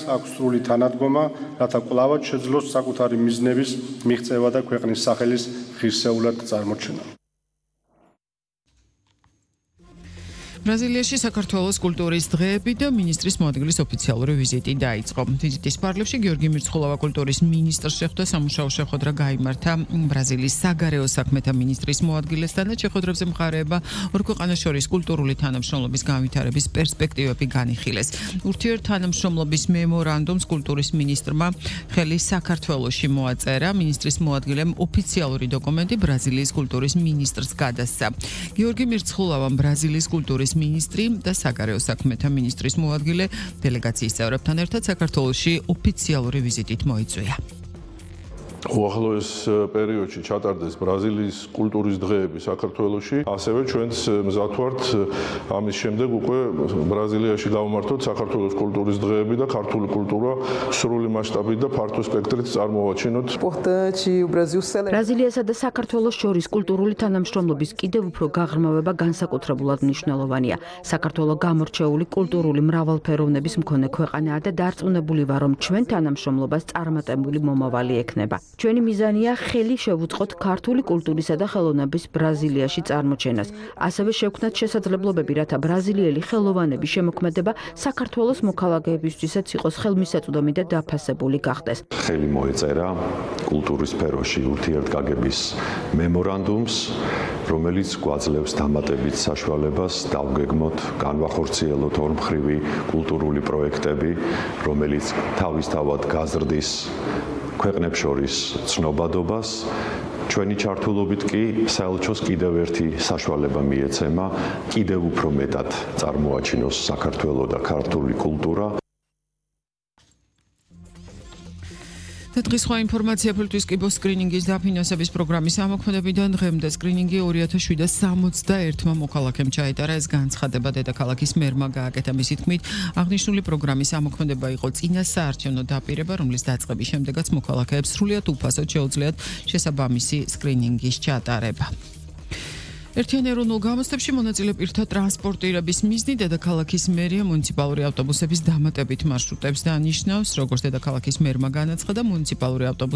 აქვს სრული თანადგომა, რათა კვლავაც შეძლოს საკუთარი მიზნების მიღწევა და ქვეყნის სახელის ღირსეულად წარმოჩენა. ბრაზილიაში საქართველოს კულტურის დღეები და მინისტრის მოადგილის ოფიციალური ვიზიტი დაიწყო. ვიზიტის პარალელში გიორგი მირცხულავა კულტურის მინისტრს შეხვდა, სამუშაო შეხვედრა გაიმართა ბრაზილიის საგარეო საქმეთა მინისტრის მოადგილესთან და შეხვედრებზე მხარეება ორ ქვეყანას შორის კულტურული თანამშრომლობის განვითარების პერსპექტივები განიხილეს. ურთიერთთანამშრომლობის მემორანდუმს კულტურის მინისტრმა ხელი საქართველოში მოაწერა. მინისტრის მოადგილემ ოფიციალური დოკუმენტი ბრაზილიის კულტურის მინისტრს გადასცა. გიორგი მირცხულავამ ბრაზილიის კულტურის მინისტრი და საგარეო საქმეთა მინისტრის მოადგილე დელეგაციის წევრებთან ერთად საქართველოში ოფიციალური ვიზიტით მოიწვია. უახლოეს პერიოდში ჩატარდეს ბრაზილიის კულტურის დღეები საქართველოში, ასევე ჩვენც მზად ვართ ამის შემდეგ უკვე ბრაზილიაში გავმართოთ საქართველოს კულტურის დღეები და ქართული კულტურა სრული მასშტაბით და ფართო სპექტრით წარმოვაჩინოთ. ბრაზილიასა და საქართველოს შორის კულტურული თანამშრომლობის კიდევ უფრო გაღრმავება განსაკუთრებულად მნიშვნელოვანია. საქართველოს გამორჩეული კულტურული მრავალფეროვნების მქონე ქვეყანაა და დარწმუნებული ვარ, რომ ჩვენ თანამშრომლობას წარმატებული მომავალი ექნება. ჩვენი მიზანია ხელი შევუწყოთ ქართული კულტურისა და ხელოვნების ბრაზილიაში წარმოჩენას. ასევე შევქმნათ შესაძლებლობები, რათა ბრაზილიელი ხელოვანების შემოქმედება საქართველოს მოქალაქეებისთვისაც იყოს ხელმისაწვდომი და დაფასებული გახდეს. ხელი მოეწერა კულტურის სფეროში ურთიერთგაგების მემორანდუმს, რომელიც გვაძლევს დამატებით საშუალებას დავგეგმოთ, განვახორციელოთ ორმხრივი კულტურული პროექტები, რომელიც თავისთავად გაზრდის ქვეყნებს შორის ცნობადობას. ჩვენი ჩართულობით კი საელჩოს კიდევ ერთი საშუალება მიეცემა, კიდევ უფრო მეტად წარმოაჩინოს საქართველოს და ქართული კულტურა. დღის სხვა ინფორმაცია ფილტვის კიბოს სკრინინგის დაფინანსების პროგრამის ამოქმედებიდან დღემდე სკრინინგი 2761 მოქალაქემ ჩაეტარა. ეს განცხადება დედაქალაქის მერმა გააკეთა. მისი თქმით, აღნიშნული პროგრამის ამოქმედება იყო წინა საარჩევნო დაპირება, რომლის დაწყების შემდეგაც მოქალაქეებს სრულიად უფასოდ შეუძლიათ შესაბამისი სკრინინგის ჩატარება. ერთიან ეროვნულ გამოცდებში მონაწილე პირთა ტრანსპორტირების მიზნი დედაქალაქის მერია მუნიციპალური ავტობუსების დამატებით მარშრუტებს დანიშნავს. როგორც დედაქალაქის მერმა განაცხადა, მუნიციპალური ავტობუსები